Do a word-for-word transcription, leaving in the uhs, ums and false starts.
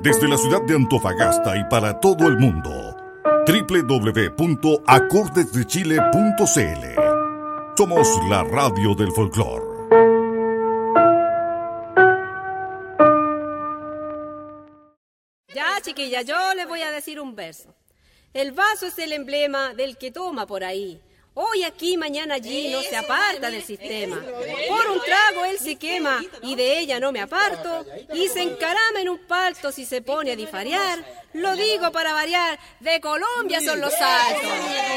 Desde la ciudad de Antofagasta y para todo el mundo, doble u doble u doble u punto acordes de chile punto c l. Somos la radio del folclore. Ya, chiquilla, yo les voy a decir un verso. El vaso es el emblema del que toma por ahí. Hoy aquí, mañana allí, no se aparta del sistema. Por un trago él se quema y de ella no me aparto. Y se encarama en un palto si se pone a difarear. Lo digo para variar, de Colombia son los saltos.